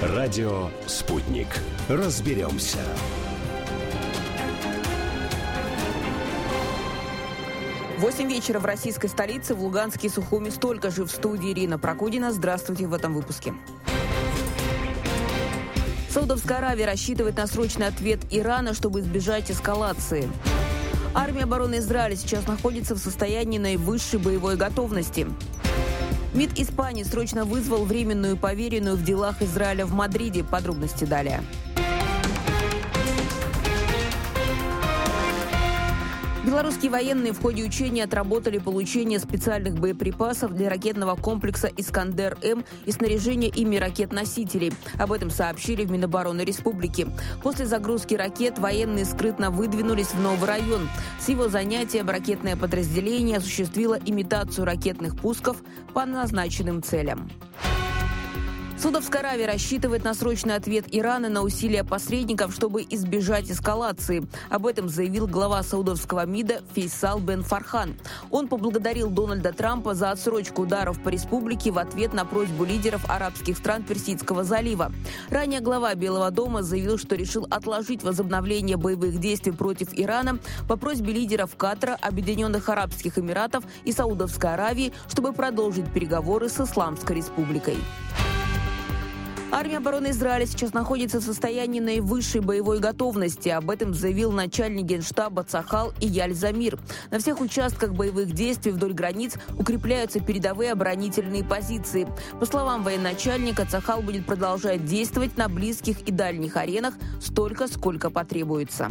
Радио «Спутник». Разберемся. Восемь вечера в российской столице, в Луганске и Сухуми. Столько же. В студии Ирина Прокудина. Здравствуйте в этом выпуске. Саудовская Аравия рассчитывает на срочный ответ Ирана, чтобы избежать эскалации. Армия обороны Израиля сейчас находится в состоянии наивысшей боевой готовности. МИД Испании срочно вызвал временную поверенную в делах Израиля в Мадриде. Подробности далее. Белорусские военные в ходе учения отработали получение специальных боеприпасов для ракетного комплекса «Искандер-М» и снаряжение ими ракет-носителей. Об этом сообщили в Минобороны Республики. После загрузки ракет военные скрытно выдвинулись в новый район. С его занятием ракетное подразделение осуществило имитацию ракетных пусков по назначенным целям. Саудовская Аравия рассчитывает на срочный ответ Ирана на усилия посредников, чтобы избежать эскалации. Об этом заявил глава саудовского МИДа Фейсал бен Фархан. Он поблагодарил Дональда Трампа за отсрочку ударов по республике в ответ на просьбу лидеров арабских стран Персидского залива. Ранее глава Белого дома заявил, что решил отложить возобновление боевых действий против Ирана по просьбе лидеров Катара, Объединенных Арабских Эмиратов и Саудовской Аравии, чтобы продолжить переговоры с Исламской Республикой. Армия обороны Израиля сейчас находится в состоянии наивысшей боевой готовности. Об этом заявил начальник генштаба Цахал Ияль Замир. На всех участках боевых действий вдоль границ укрепляются передовые оборонительные позиции. По словам военачальника, Цахал будет продолжать действовать на близких и дальних аренах столько, сколько потребуется.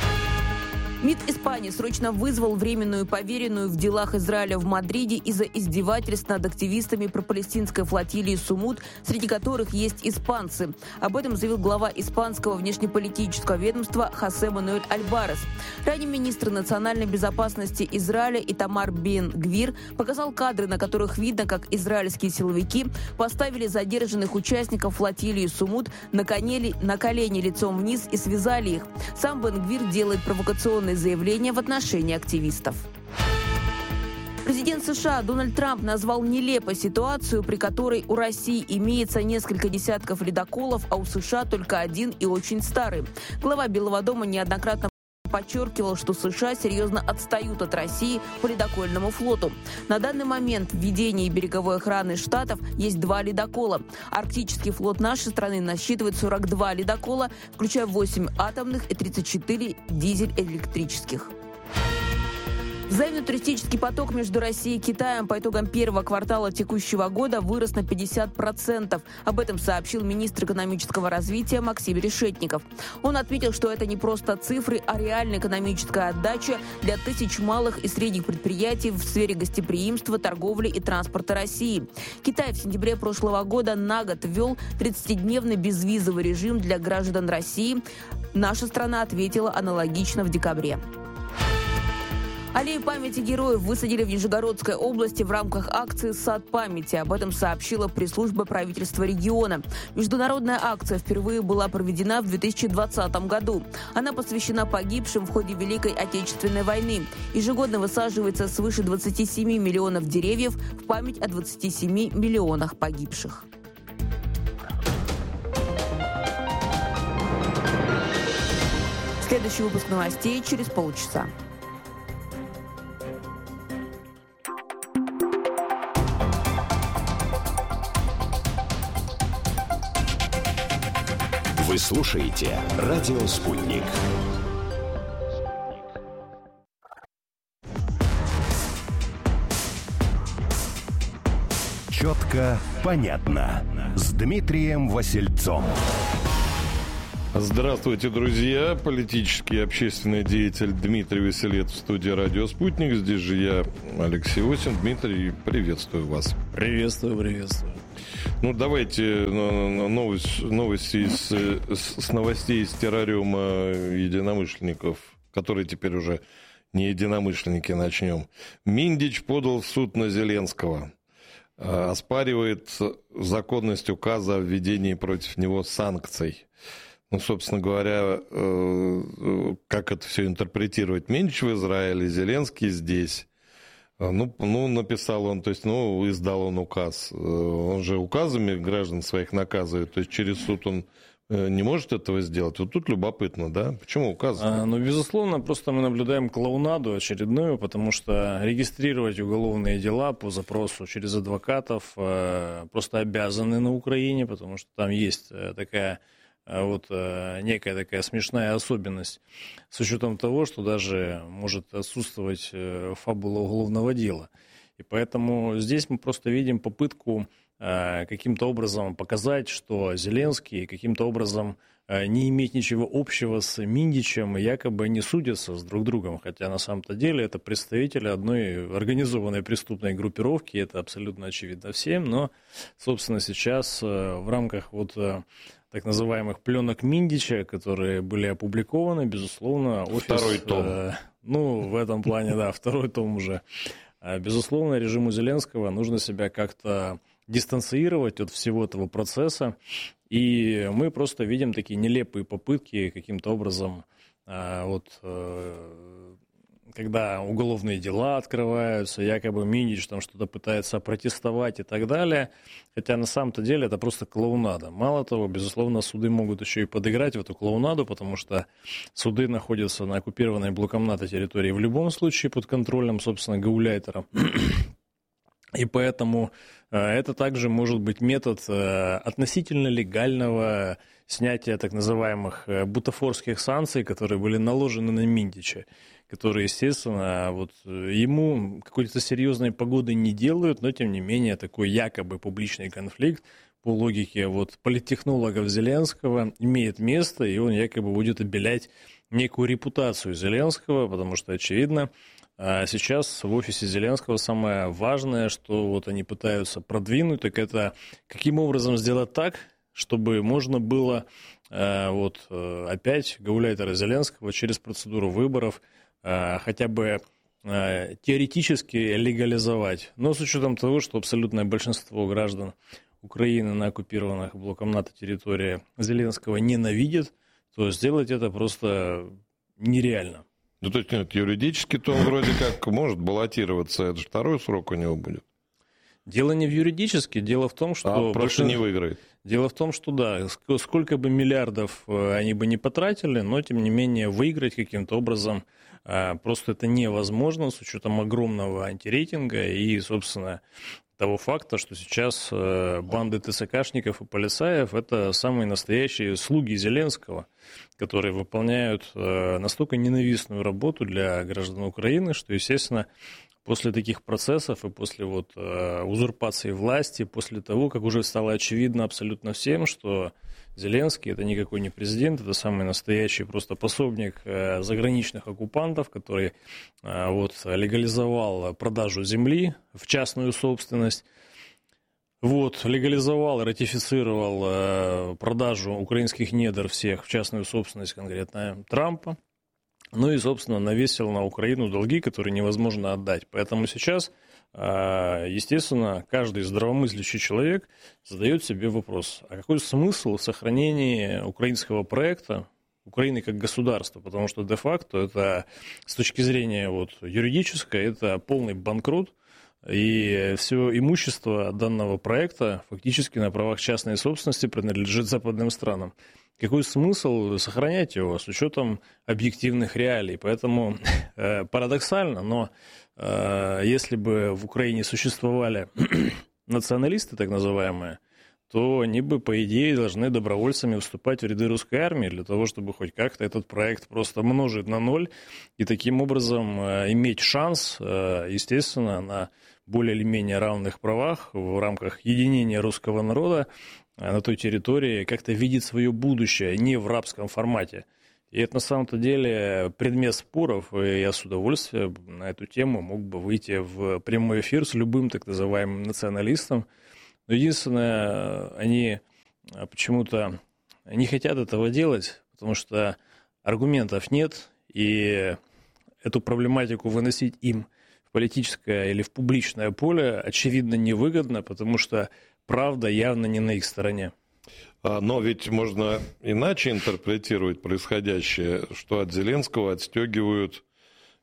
МИД Испании срочно вызвал временную поверенную в делах Израиля в Мадриде из-за издевательств над активистами пропалестинской флотилии «Сумуд», среди которых есть испанцы. Об этом заявил глава испанского внешнеполитического ведомства Хосе Мануэль Альбарес. Ранее министр национальной безопасности Израиля Итамар Бен-Гвир показал кадры, на которых видно, как израильские силовики поставили задержанных участников флотилии «Сумуд» на колени лицом вниз и связали их. Сам Бен-Гвир делает провокационные заявления в отношении активистов. Президент США Дональд Трамп назвал нелепой ситуацию, при которой у России имеется несколько десятков ледоколов, а у США только один и очень старый. Глава Белого дома неоднократно подчеркивал, что США серьезно отстают от России по ледокольному флоту. На данный момент в ведении береговой охраны Штатов есть 2 ледокола. Арктический флот нашей страны насчитывает 42 ледокола, включая 8 атомных и 34 дизель-электрических. Взаимный туристический поток между Россией и Китаем по итогам первого квартала текущего года вырос на 50%. Об этом сообщил министр экономического развития Максим Решетников. Он отметил, что это не просто цифры, а реальная экономическая отдача для тысяч малых и средних предприятий в сфере гостеприимства, торговли и транспорта России. Китай в сентябре прошлого года на год ввел 30-дневный безвизовый режим для граждан России. Наша страна ответила аналогично в декабре. Аллею памяти героев высадили в Нижегородской области в рамках акции «Сад памяти». Об этом сообщила пресс-служба правительства региона. Международная акция впервые была проведена в 2020 году. Она посвящена погибшим в ходе Великой Отечественной войны. Ежегодно высаживается свыше 27 миллионов деревьев в память о 27 миллионах погибших. Следующий выпуск новостей через полчаса. Вы слушаете «Радио Спутник». Четко, понятно. С Дмитрием Васильцом. Здравствуйте, друзья. Политический и общественный деятель Дмитрий Василец в студии «Радио Спутник». Здесь же я, Алексей Осин. Дмитрий, приветствую вас. Приветствую. Ну, давайте новости с новостей из террариума единомышленников, которые теперь уже не единомышленники, начнем. Миндич подал в суд на Зеленского. Оспаривает законность указа о введении против него санкций. Ну, собственно говоря, как это все интерпретировать? Миндич в Израиле, Зеленский здесь. Ну, написал он, то есть, издал он указ. Он же указами граждан своих наказывает, то есть через суд он не может этого сделать. Вот тут любопытно, да? Почему указ? Безусловно, просто мы наблюдаем клоунаду очередную, потому что регистрировать уголовные дела по запросу через адвокатов просто обязаны на Украине, потому что там есть такая некая такая смешная особенность с учетом того, что даже может отсутствовать фабула уголовного дела. И поэтому здесь мы просто видим попытку каким-то образом показать, что Зеленский каким-то образом не имеет ничего общего с Миндичем и якобы не судятся с друг другом, хотя на самом-то деле это представители одной организованной преступной группировки, это абсолютно очевидно всем, но, собственно, сейчас в рамках так называемых пленок Миндича, которые были опубликованы, безусловно, офис... Второй том. В этом плане, да, второй том уже. Безусловно, режиму Зеленского нужно себя как-то дистанцировать от всего этого процесса, и мы просто видим такие нелепые попытки каким-то образом, когда уголовные дела открываются, якобы Миндич там что-то пытается протестовать и так далее, хотя на самом-то деле это просто клоунада. Мало того, безусловно, суды могут еще и подыграть в эту клоунаду, потому что суды находятся на оккупированной блоком НАТО территории в любом случае под контролем, собственно, гауляйтера. И поэтому это также может быть метод относительно легального снятия так называемых бутафорских санкций, которые были наложены на Миндича, которые, естественно, ему какой-то серьезной погоды не делают, но, тем не менее, такой якобы публичный конфликт по логике политтехнологов Зеленского имеет место, и он якобы будет обелять некую репутацию Зеленского, потому что, очевидно, сейчас в офисе Зеленского самое важное, что они пытаются продвинуть, так это каким образом сделать так, чтобы можно было опять гауляйтера Зеленского через процедуру выборов хотя бы теоретически легализовать. Но с учетом того, что абсолютное большинство граждан Украины на оккупированных блоком НАТО территории Зеленского ненавидит, то сделать это просто нереально. Ну, то есть, нет, юридически-то он вроде как может баллотироваться, это же второй срок у него будет. Дело не в юридически, дело в том, что... просто не выиграет. Дело в том, что да, сколько бы миллиардов они бы не потратили, но, тем не менее, выиграть каким-то образом просто это невозможно с учетом огромного антирейтинга и, собственно, того факта, что сейчас банды ТСКшников и полицаев – это самые настоящие слуги Зеленского, которые выполняют настолько ненавистную работу для граждан Украины, что, естественно, после таких процессов и после узурпации власти, после того, как уже стало очевидно абсолютно всем, что Зеленский – это никакой не президент, это самый настоящий просто пособник заграничных оккупантов, который легализовал продажу земли в частную собственность, легализовал и ратифицировал продажу украинских недр всех в частную собственность, конкретно Трампа. Ну и, собственно, навесил на Украину долги, которые невозможно отдать. Поэтому сейчас, естественно, каждый здравомыслящий человек задает себе вопрос, а какой смысл в сохранении украинского проекта, Украины как государства? Потому что де-факто это, с точки зрения юридической, это полный банкрот, и все имущество данного проекта фактически на правах частной собственности принадлежит западным странам. Какой смысл сохранять его с учетом объективных реалий? Поэтому парадоксально, но если бы в Украине существовали националисты, так называемые, то они бы, по идее, должны добровольцами вступать в ряды русской армии для того, чтобы хоть как-то этот проект просто множить на ноль и таким образом иметь шанс, естественно, на более или менее равных правах в рамках единения русского народа на той территории, как-то видеть свое будущее не в рабском формате. И это на самом-то деле предмет споров, и я с удовольствием на эту тему мог бы выйти в прямой эфир с любым так называемым националистом. Но единственное, они почему-то не хотят этого делать, потому что аргументов нет, и эту проблематику выносить им в политическое или в публичное поле очевидно невыгодно, потому что правда явно не на их стороне. Но ведь можно иначе интерпретировать происходящее, что от Зеленского отстегивают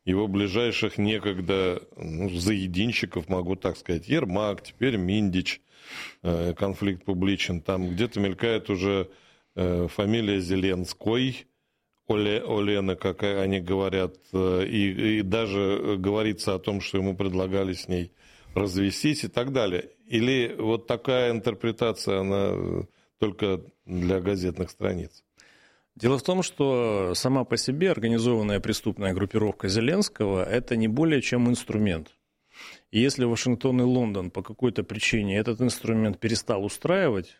его ближайших некогда заединщиков, могу так сказать, Ермак, теперь Миндич, конфликт публичен, там где-то мелькает уже фамилия Зеленской, Олена, как они говорят, и даже говорится о том, что ему предлагали с ней развестись и так далее. Или вот такая интерпретация, она только для газетных страниц? Дело в том, что сама по себе организованная преступная группировка Зеленского – это не более чем инструмент. И если Вашингтон и Лондон по какой-то причине этот инструмент перестал устраивать,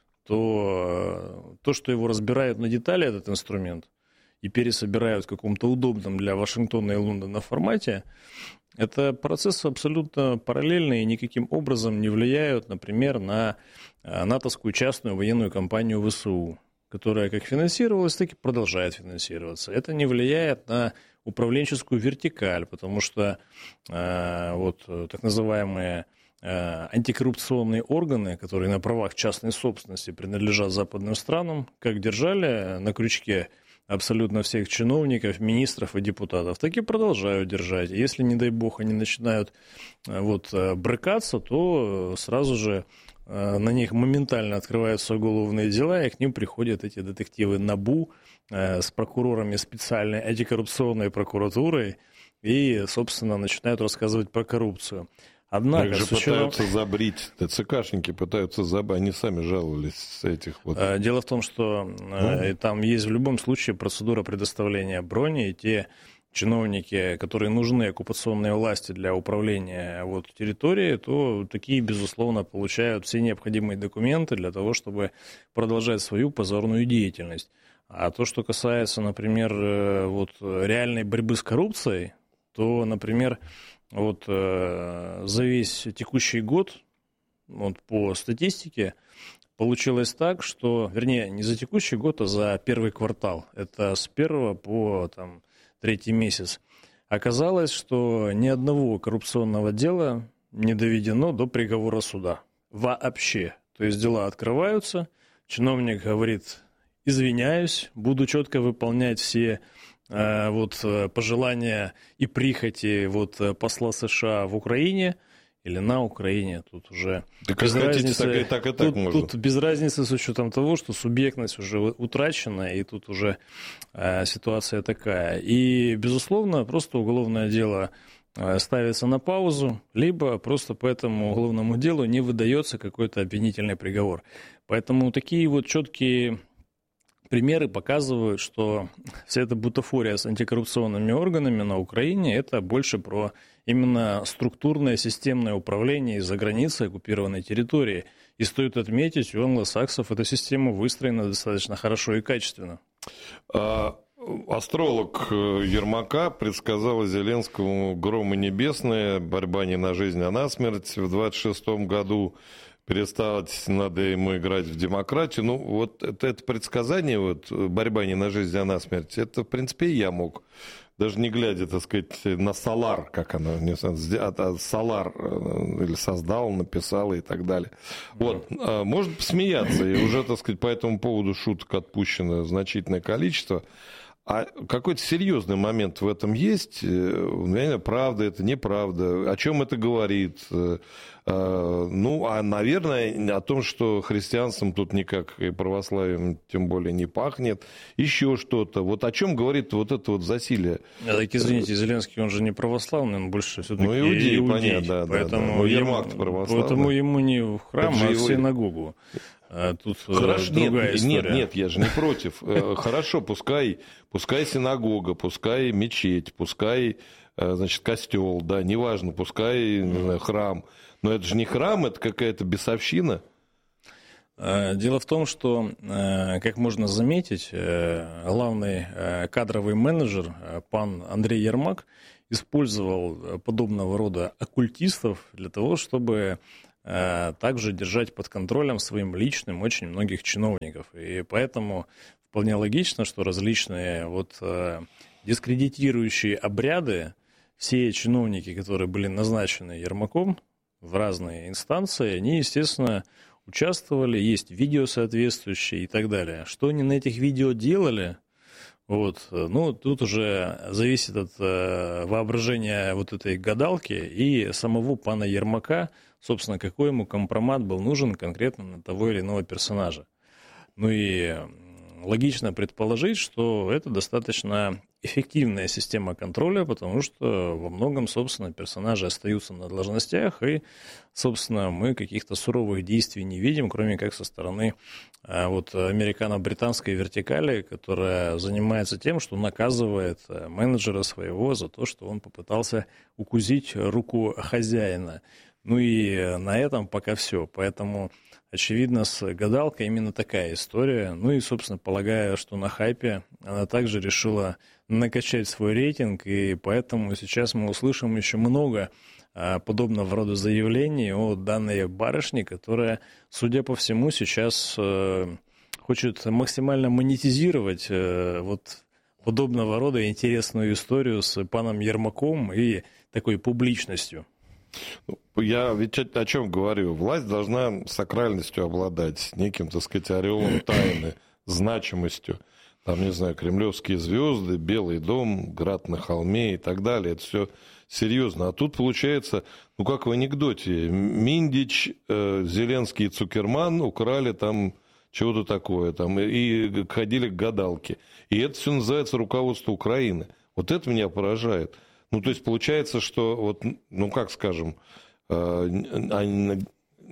то что его разбирают на детали, этот инструмент, и пересобирают в каком-то удобном для Вашингтона и Лондона формате, это процессы абсолютно параллельные и никаким образом не влияют, например, на натовскую частную военную компанию ВСУ, которая как финансировалась, так и продолжает финансироваться. Это не влияет на управленческую вертикаль, потому что так называемые антикоррупционные органы, которые на правах частной собственности принадлежат западным странам, как держали на крючке абсолютно всех чиновников, министров и депутатов, так и продолжают держать. Если, не дай бог, они начинают брыкаться, то сразу же на них моментально открываются уголовные дела, и к ним приходят эти детективы НАБУ с прокурорами специальной антикоррупционной прокуратурой и, собственно, начинают рассказывать про коррупцию. Однако, также пытаются забрить, ТЦКшники пытаются забрить, они сами жаловались с этих вот... Дело в том, что там есть в любом случае процедура предоставления брони, и те чиновники, которые нужны оккупационной власти для управления территорией, то такие, безусловно, получают все необходимые документы для того, чтобы продолжать свою позорную деятельность. А то, что касается, например, реальной борьбы с коррупцией, то, например, за весь текущий год, по статистике, получилось так, что, вернее, не за текущий год, а за первый квартал, это с 1 по 3 месяц, оказалось, что ни одного коррупционного дела не доведено до приговора суда. Вообще. То есть дела открываются, чиновник говорит: извиняюсь, буду четко выполнять все пожелания и прихоти посла США в Украине или на Украине. Тут уже без разницы. Тут без разницы с учетом того, что субъектность уже утрачена, и тут уже ситуация такая. И, безусловно, просто уголовное дело ставится на паузу, либо просто по этому уголовному делу не выдается какой-то обвинительный приговор. Поэтому такие четкие примеры показывают, что вся эта бутафория с антикоррупционными органами на Украине – это больше про именно структурное системное управление из-за границы оккупированной территории. И стоит отметить, у англосаксов эта система выстроена достаточно хорошо и качественно. Астролог Ермака предсказала Зеленскому громы небесные, борьба не на жизнь, а на смерть в 26 году. Перестать надо ему играть в демократию. Это предсказание, борьба не на жизнь, а на смерть, это, в принципе, и я мог, даже не глядя, так сказать, на Солар, как оно, Солар или создал, написал и так далее. Можно посмеяться, и уже, так сказать, по этому поводу шуток отпущено значительное количество. А какой-то серьезный момент в этом есть? Правда это, неправда? О чем это говорит? Наверное, о том, что христианством тут никак и православием тем более не пахнет. Еще что-то. О чем говорит это засилие? Так, извините, Зеленский, он же не православный, он больше все-таки иудей. Понятно, поэтому Ермак православный. Поэтому ему не в храм, а в синагогу. Тут хорошо, другая история. Нет, я же не против. Хорошо, пускай синагога, пускай мечеть, пускай, костел, да, неважно, пускай храм. Но это же не храм, это какая-то бесовщина. Дело в том, что, как можно заметить, главный кадровый менеджер, пан Андрей Ермак, использовал подобного рода оккультистов для того, чтобы также держать под контролем своим личным очень многих чиновников. И поэтому вполне логично, что различные дискредитирующие обряды все чиновники, которые были назначены Ермаком в разные инстанции, они, естественно, участвовали, есть видео соответствующие и так далее. Что они на этих видео делали, Вот. Ну, тут уже зависит от воображения вот этой гадалки и самого пана Ермака, собственно, какой ему компромат был нужен конкретно на того или иного персонажа. Ну и логично предположить, что это достаточно эффективная система контроля, потому что во многом, собственно, персонажи остаются на должностях, и, собственно, мы каких-то суровых действий не видим, кроме как со стороны вот американо-британской вертикали, которая занимается тем, что наказывает менеджера своего за то, что он попытался укусить руку хозяина. Ну и на этом пока все. Поэтому, очевидно, с гадалкой именно такая история. Ну и, собственно, полагаю, что на хайпе она также решила накачать свой рейтинг, и поэтому сейчас мы услышим еще много подобного рода заявлений о данной барышне, которая, судя по всему, сейчас хочет максимально монетизировать вот подобного рода интересную историю с паном Ермаком и такой публичностью. Я ведь о чем говорю? Власть должна сакральностью обладать, неким, так сказать, ореолом тайны, значимостью. Там, не знаю, кремлевские звезды, Белый дом, Град на холме и так далее. Это все серьезно. А тут получается, ну как в анекдоте, Миндич, Зеленский и Цукерман украли там чего-то такое, там, и ходили к гадалке. И это все называется руководство Украины. Вот это меня поражает. Ну, то есть получается, что, вот, ну, как скажем, экзамен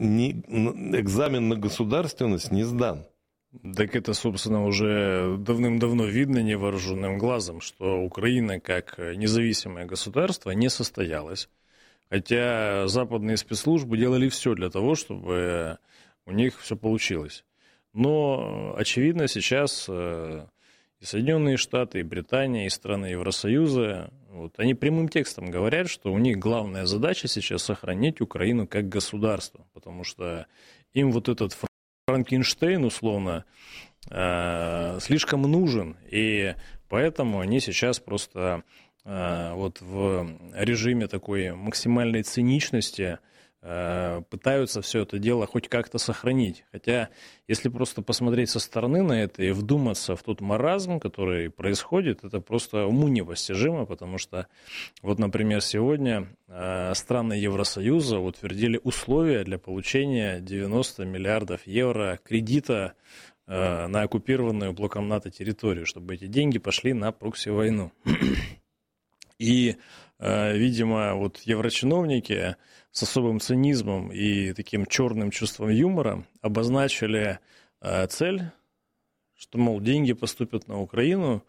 на государственность не сдан. Так это, собственно, уже давным-давно видно невооруженным глазом, что Украина как независимое государство не состоялась. Хотя западные спецслужбы делали все для того, чтобы у них все получилось. Но, очевидно, сейчас и Соединенные Штаты, и Британия, и страны Евросоюза, вот, они прямым текстом говорят, что у них главная задача сейчас сохранить Украину как государство, потому что им вот этот Франкенштейн, условно, слишком нужен, и поэтому они сейчас просто вот в режиме такой максимальной циничности пытаются все это дело хоть как-то сохранить. Хотя, если просто посмотреть со стороны на это и вдуматься в тот маразм, который происходит, это просто уму непостижимо, потому что, вот, например, сегодня страны Евросоюза утвердили условия для получения 90 миллиардов евро кредита на оккупированную блоком НАТО территорию, чтобы эти деньги пошли на прокси-войну. И, видимо, вот еврочиновники с особым цинизмом и таким черным чувством юмора обозначили цель, что, мол, деньги поступят на Украину,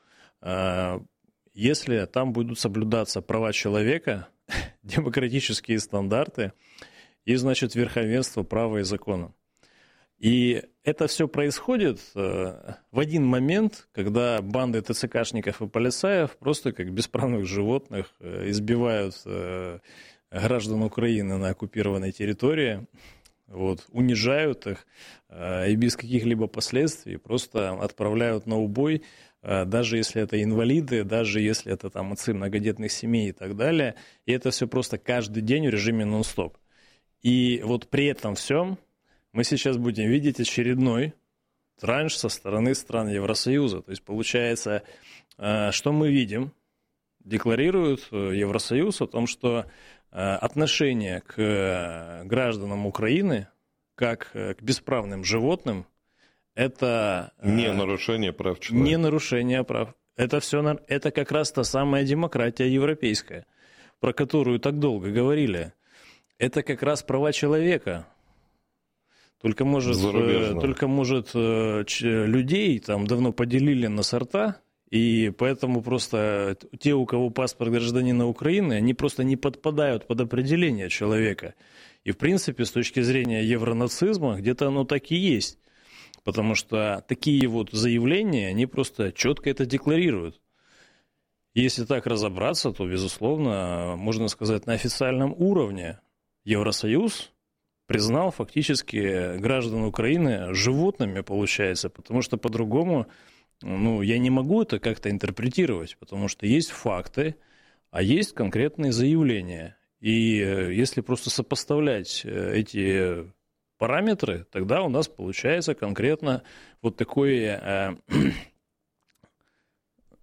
если там будут соблюдаться права человека, демократические стандарты и, значит, верховенство права и закона. И это все происходит в один момент, когда банды ТЦКшников и полицаев просто как бесправных животных избивают граждан Украины на оккупированной территории, вот, унижают их и без каких-либо последствий просто отправляют на убой, даже если это инвалиды, даже если это там отцы многодетных семей и так далее. И это все просто каждый день в режиме нон-стоп. И вот при этом всем мы сейчас будем видеть очередной транш со стороны стран Евросоюза. То есть получается, что мы видим? Декларирует Евросоюз о том, что отношение к гражданам Украины как к бесправным животным – это не нарушение прав человека. Не нарушение прав. Это все, это как раз та самая демократия европейская, про которую так долго говорили. Это как раз права человека. Только, может, людей там давно поделили на сорта, и поэтому просто те, у кого паспорт гражданина Украины, они просто не подпадают под определение человека. И, в принципе, с точки зрения евронацизма, где-то оно так и есть. Потому что такие вот заявления, они просто четко это декларируют. Если так разобраться, то, безусловно, можно сказать, на официальном уровне Евросоюз признал фактически граждан Украины животными, получается, потому что по-другому, ну, я не могу это как-то интерпретировать, потому что есть факты, а есть конкретные заявления. И если просто сопоставлять эти параметры, тогда у нас получается конкретно вот такой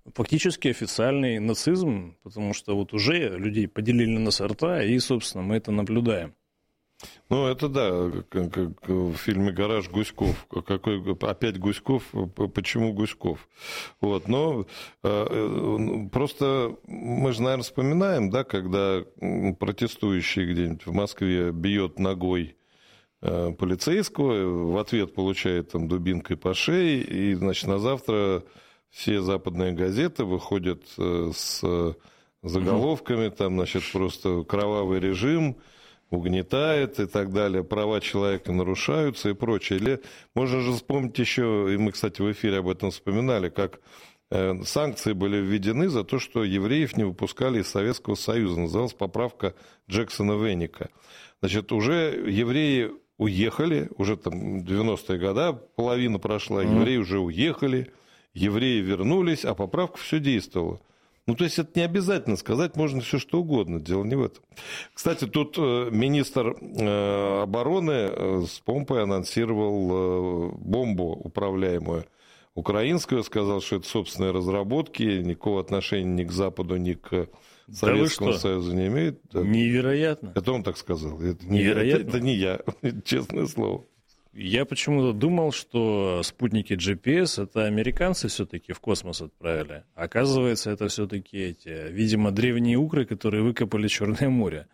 фактически официальный нацизм, потому что вот уже людей поделили на сорта, и, собственно, мы это наблюдаем. Ну, это да, как в фильме «Гараж» Гуськов. Опять Гуськов, почему Гуськов? Вот, но просто мы же, наверное, вспоминаем, да, когда протестующий где-нибудь в Москве бьет ногой полицейского, в ответ получает там дубинкой по шее, и, значит, на завтра все западные газеты выходят с заголовками, там, значит, просто кровавый режим угнетает и так далее, права человека нарушаются и прочее. Или можно же вспомнить еще, и мы, кстати, в эфире об этом вспоминали, как санкции были введены за то, что евреев не выпускали из Советского Союза. Называлась поправка Джексона-Веника. Значит, уже евреи уехали, уже там 90-е годы, половина прошла, евреи уже уехали, евреи вернулись, а поправка все действовала. Ну, то есть это не обязательно сказать, можно все что угодно, дело не в этом. Кстати, тут министр обороны с помпой анонсировал бомбу управляемую украинскую, сказал, что это собственные разработки, никакого отношения ни к Западу, ни к Советскому Союзу не имеет. Да. Невероятно. Это он так сказал. Это невероятно. Это не я, честное слово. Я почему-то думал, что спутники GPS это американцы все-таки в космос отправили. Оказывается, это все-таки эти, видимо, древние укры, которые выкопали Черное море.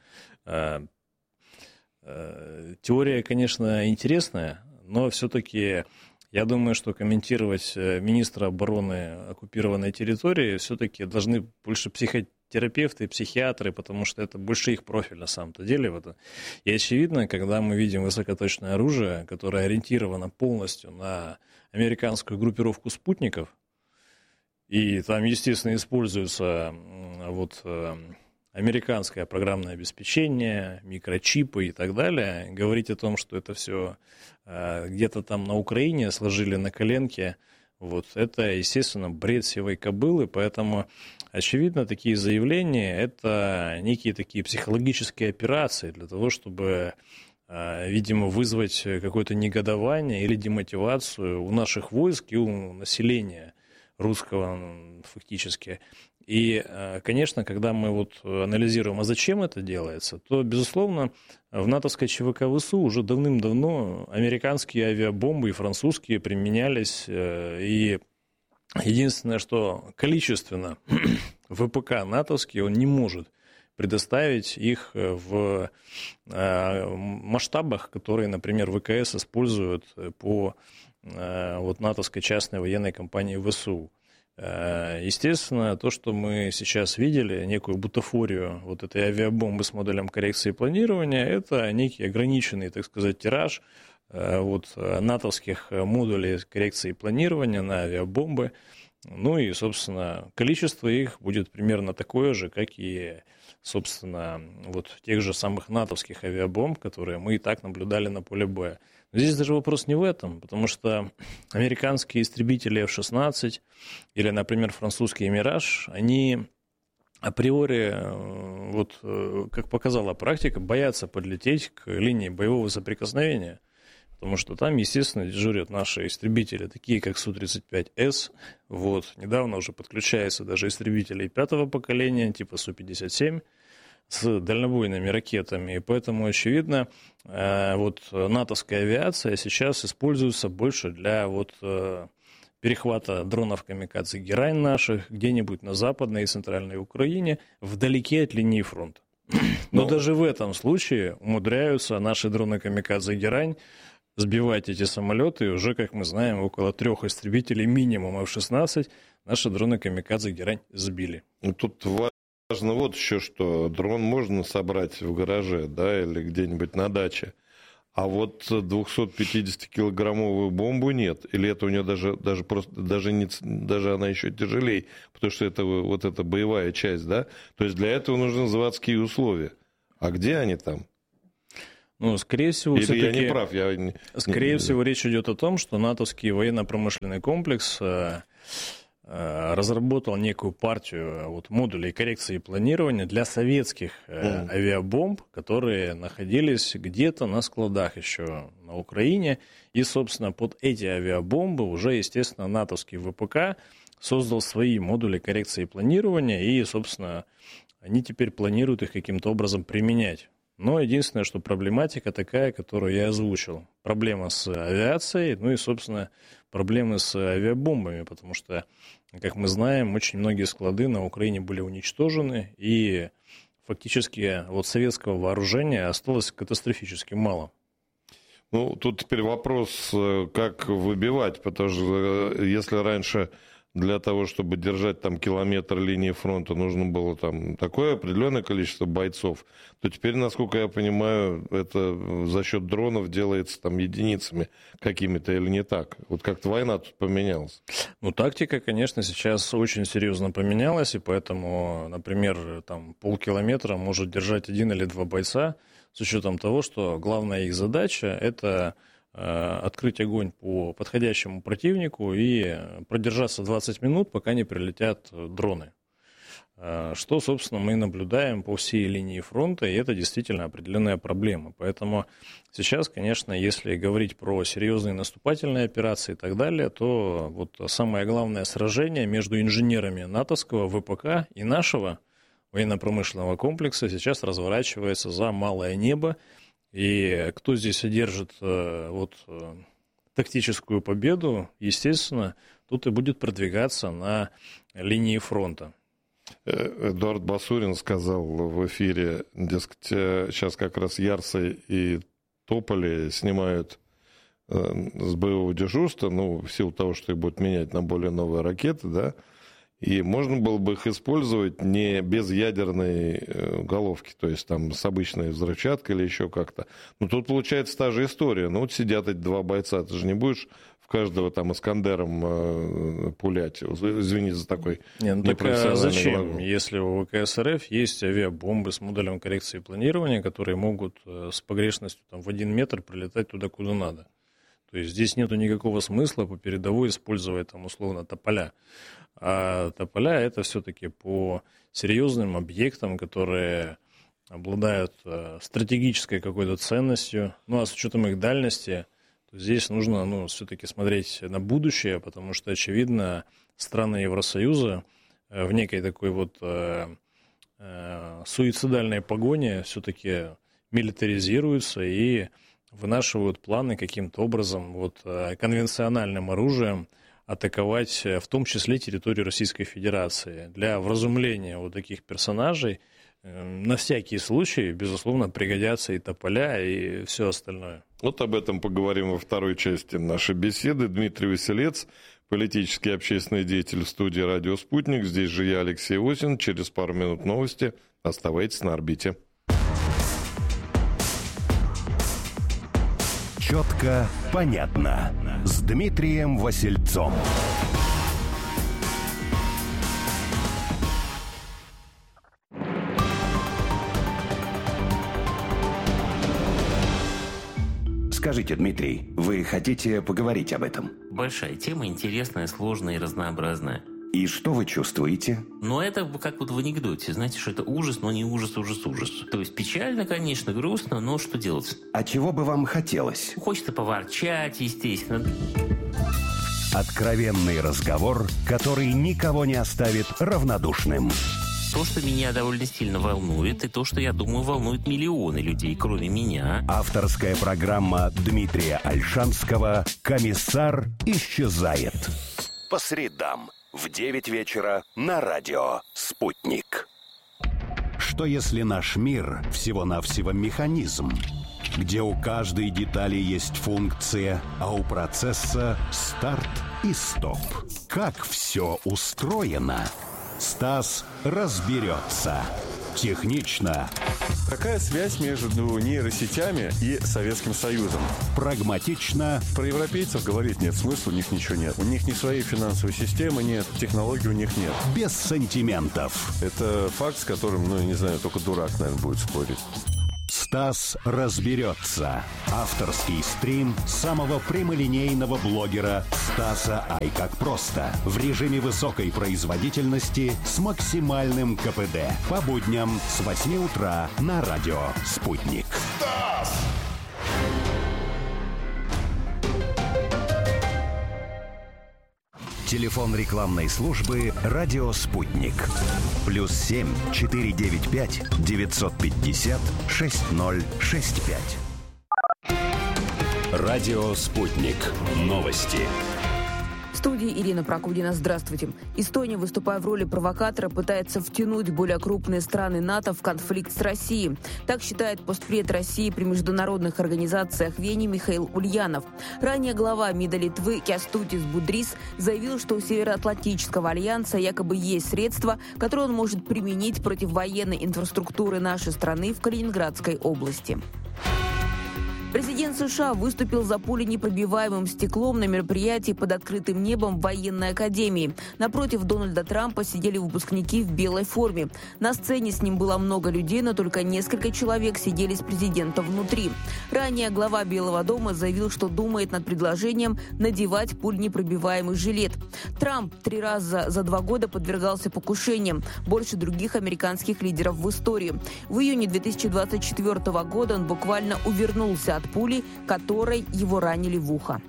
Теория, конечно, интересная, но все-таки я думаю, что комментировать министра обороны оккупированной территории все-таки должны больше психотерапевты, психиатры, потому что это больше их профиль на самом-то деле. И очевидно, когда мы видим высокоточное оружие, которое ориентировано полностью на американскую группировку спутников, и там, естественно, используется вот американское программное обеспечение, микрочипы и так далее, говорить о том, что это все где-то там на Украине сложили на коленке, вот, это, естественно, бред сивой кобылы, поэтому, очевидно, такие заявления – это некие такие психологические операции для того, чтобы, видимо, вызвать какое-то негодование или демотивацию у наших войск и у населения русского фактически. И, конечно, когда мы вот анализируем, а зачем это делается, то, безусловно, в натовской ЧВК ВСУ уже давным-давно американские авиабомбы и французские применялись. И единственное, что количественно ВПК натовский, он не может предоставить их в масштабах, которые, например, ВКС используют по вот натовской частной военной компании ВСУ. Естественно, то, что мы сейчас видели, некую бутафорию вот этой авиабомбы с модулем коррекции планирования, это некий ограниченный, так сказать, тираж вот натовских модулей коррекции планирования на авиабомбы. Ну и, собственно, количество их будет примерно такое же, как и, собственно, вот тех же самых натовских авиабомб, которые мы и так наблюдали на поле боя. Но здесь даже вопрос не в этом, потому что американские истребители F-16 или, например, французский «Мираж», они априори, вот, как показала практика, боятся подлететь к линии боевого соприкосновения, потому что там, естественно, дежурят наши истребители, такие как Су-35С. Вот. Недавно уже подключаются даже истребители 5-го поколения, типа Су-57, с дальнобойными ракетами. И поэтому, очевидно, вот натовская авиация сейчас используется больше для вот перехвата дронов камикадзе «Герань» наших где-нибудь на Западной и Центральной Украине, вдалеке от линии фронта. Но даже в этом случае умудряются наши дроны камикадзе «Герань» сбивать эти самолеты, и уже, как мы знаем, около 3 истребителей минимум F-16 наши дроны камикадзе «Герань» сбили. Тут важно вот еще, что дрон можно собрать в гараже, да, или где-нибудь на даче, а вот 250-килограммовую бомбу нет. Или это у нее даже она еще тяжелее, потому что это вот эта боевая часть, да? То есть для этого нужны заводские условия. А где они там? Ну, скорее всего, или я не прав? Скорее всего, речь идет о том, что натовский военно-промышленный комплекс разработал некую партию вот, модулей коррекции и планирования для советских авиабомб, которые находились где-то на складах еще на Украине. И, собственно, под эти авиабомбы уже, естественно, натовский ВПК создал свои модули коррекции и планирования, и, собственно, они теперь планируют их каким-то образом применять. Но единственное, что проблематика такая, которую я озвучил. Проблема с авиацией, ну и, собственно, проблемы с авиабомбами, потому что, как мы знаем, очень многие склады на Украине были уничтожены, и фактически вот советского вооружения осталось катастрофически мало. Ну, тут теперь вопрос, как выбивать, потому что если раньше для того, чтобы держать там километр линии фронта, нужно было там такое определенное количество бойцов, то теперь, насколько я понимаю, это за счет дронов делается там единицами какими-то или не так? Вот как-то война тут поменялась. Ну, тактика, конечно, сейчас очень серьезно поменялась, и поэтому, например, там полкилометра может держать 1 или 2 бойца, с учетом того, что главная их задача – это открыть огонь по подходящему противнику и продержаться 20 минут, пока не прилетят дроны. Что, собственно, мы наблюдаем по всей линии фронта, и это действительно определенная проблема. Поэтому сейчас, конечно, если говорить про серьезные наступательные операции и так далее, то вот самое главное сражение между инженерами натовского ВПК и нашего военно-промышленного комплекса сейчас разворачивается за малое небо. И кто здесь одержит тактическую победу, естественно, тут и будет продвигаться на линии фронта. Эдуард Басурин сказал в эфире, дескать, сейчас как раз Ярсы и Тополи снимают с боевого дежурства, ну, в силу того, что их будут менять на более новые ракеты, да, и можно было бы их использовать не без ядерной головки, то есть там с обычной взрывчаткой или еще как-то. Но тут получается та же история. Ну вот сидят эти 2 бойца, ты же не будешь в каждого там Искандером пулять. Извините за такой непрофессиональный зачем, глагол. если у ВКС РФ есть авиабомбы с модулем коррекции и планирования, которые могут с погрешностью там, в 1 метр прилетать туда, куда надо? То есть здесь нету никакого смысла по передовой использовать там условно тополя. А тополя это все-таки по серьезным объектам, которые обладают стратегической какой-то ценностью. Ну а с учетом их дальности, то здесь нужно все-таки смотреть на будущее, потому что, очевидно, страны Евросоюза в некой такой вот суицидальной погоне все-таки милитаризируются и вынашивают планы каким-то образом конвенциональным оружием атаковать в том числе территорию Российской Федерации. Для вразумления вот таких персонажей на всякий случай, безусловно, пригодятся и тополя, и все остальное. Вот об этом поговорим во второй части нашей беседы. Дмитрий Василец, политический и общественный деятель в студии «Радио Спутник». Здесь же я, Алексей Осин. Через пару минут новости. Оставайтесь на орбите. Четко, понятно. С Дмитрием Васильцом. Скажите, Дмитрий, вы хотите поговорить об этом? Большая тема, интересная, сложная и разнообразная. И что вы чувствуете? Но это как вот в анекдоте. Знаете, что это ужас, но не ужас. То есть печально, конечно, грустно, но что делать? А чего бы вам хотелось? Хочется поворчать, естественно. Откровенный разговор, который никого не оставит равнодушным. То, что меня довольно сильно волнует, и то, что, я думаю, волнует миллионы людей, кроме меня. Авторская программа Дмитрия Ольшанского «Комиссар исчезает». По средам в 9 вечера на радио «Спутник». Что если наш мир всего-навсего механизм, где у каждой детали есть функция, а у процесса старт и стоп? Как все устроено? Стас разберется. Технично. Какая связь между нейросетями и Советским Союзом? Прагматично. Про европейцев говорить нет смысла, у них ничего нет. У них ни своей финансовой системы нет, технологий у них нет. Без сантиментов. Это факт, с которым, не знаю, только дурак, наверное, будет спорить. Стас разберется. Авторский стрим самого прямолинейного блогера Стаса Ай как просто. В режиме высокой производительности с максимальным КПД. По будням с 8 утра на радио «Спутник». Стас! Телефон рекламной службы «Радио Спутник». +7 495 950 6065. «Радио Спутник». Новости. В студии Ирина Прокудина. Здравствуйте. Эстония, выступая в роли провокатора, пытается втянуть более крупные страны НАТО в конфликт с Россией. Так считает постпред России при международных организациях в Вене Михаил Ульянов. Ранее глава МИДа Литвы Кястутис Будрис заявил, что у Североатлантического альянса якобы есть средства, которые он может применить против военной инфраструктуры нашей страны в Калининградской области. Президент США выступил за пуленепробиваемым стеклом на мероприятии под открытым небом в военной академии. Напротив Дональда Трампа сидели выпускники в белой форме. На сцене с ним было много людей, но только несколько человек сидели с президентом внутри. Ранее глава Белого дома заявил, что думает над предложением надевать пуленепробиваемый жилет. Трамп 3 раза за 2 года подвергался покушениям, больше других американских лидеров в истории. В июне 2024 года он буквально увернулся от пули, которой его ранили в ухо.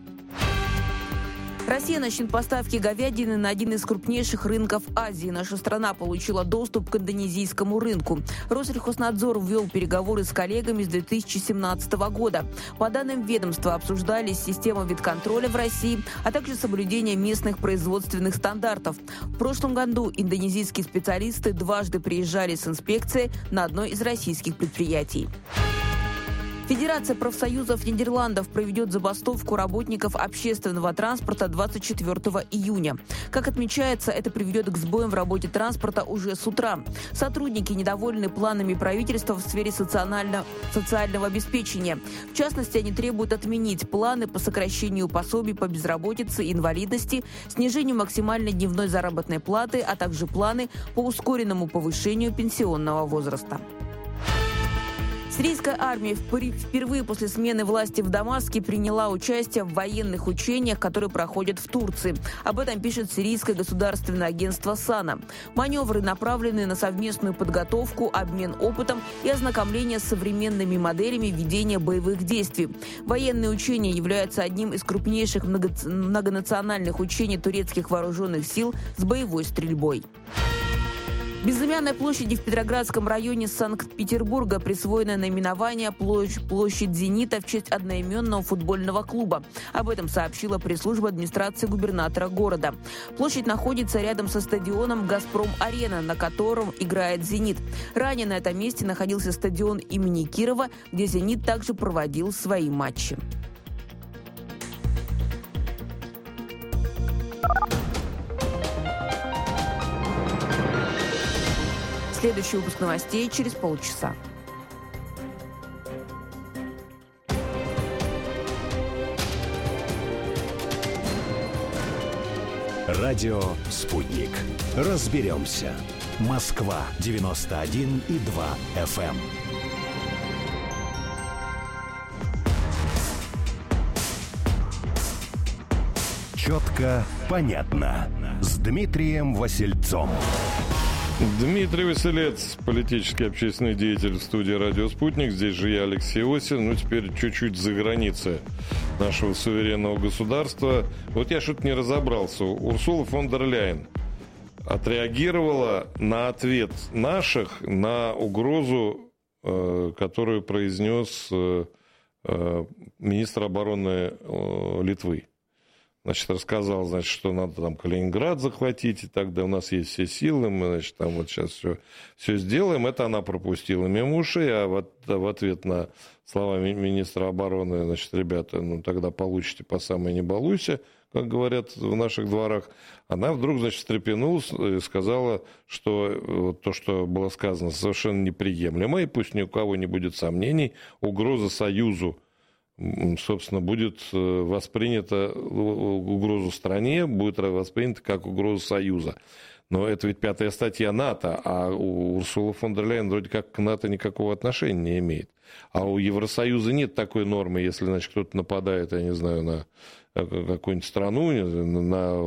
Россия начнет поставки говядины на один из крупнейших рынков Азии. Наша страна получила доступ к индонезийскому рынку. Россельхознадзор ввел переговоры с коллегами с 2017 года. По данным ведомства, обсуждались система ветконтроля в России, а также соблюдение местных производственных стандартов. В прошлом году индонезийские специалисты дважды приезжали с инспекцией на одно из российских предприятий. Федерация профсоюзов Нидерландов проведет забастовку работников общественного транспорта 24 июня. Как отмечается, это приведет к сбоям в работе транспорта уже с утра. Сотрудники недовольны планами правительства в сфере социального обеспечения. В частности, они требуют отменить планы по сокращению пособий по безработице и инвалидности, снижению максимальной дневной заработной платы, а также планы по ускоренному повышению пенсионного возраста. Сирийская армия впервые после смены власти в Дамаске приняла участие в военных учениях, которые проходят в Турции. Об этом пишет сирийское государственное агентство САНА. Маневры направлены на совместную подготовку, обмен опытом и ознакомление с современными моделями ведения боевых действий. Военные учения являются одним из крупнейших многонациональных учений турецких вооруженных сил с боевой стрельбой. Безымянной площади в Петроградском районе Санкт-Петербурга присвоено наименование «Площадь Зенита» в честь одноименного футбольного клуба. Об этом сообщила пресс-служба администрации губернатора города. Площадь находится рядом со стадионом «Газпром-Арена», на котором играет «Зенит». Ранее на этом месте находился стадион имени Кирова, где «Зенит» также проводил свои матчи. Следующий выпуск новостей через полчаса. Радио «Спутник». Разберемся. Москва 91,2 FM. Четко, понятно. С Дмитрием Васильцом. Дмитрий Василец, политический общественный деятель, в студии «Радио Спутник». Здесь же я, Алексей Осин. Ну, теперь чуть-чуть за границей нашего суверенного государства. Вот я что-то не разобрался. Урсула фон дер Ляйен отреагировала на ответ наших на угрозу, которую произнес министр обороны Литвы. Значит, рассказал, значит, что надо там Калининград захватить, и тогда у нас есть все силы, мы, значит, там вот сейчас все сделаем. Это она пропустила мимо ушей, а в ответ на слова министра обороны, значит, ребята, ну тогда получите по самой не балуйся, как говорят в наших дворах. Она вдруг, значит, встрепенулась и сказала, что вот то, что было сказано, совершенно неприемлемо, и пусть ни у кого не будет сомнений, угроза Союзу, собственно, будет воспринята, угрозу стране будет воспринята как угроза Союза. Но это ведь 5-я статья НАТО, а у Урсулы фон дер Ляйен вроде как к НАТО никакого отношения не имеет. А у Евросоюза нет такой нормы, если, значит, кто-то нападает, я не знаю, на какую-нибудь страну, на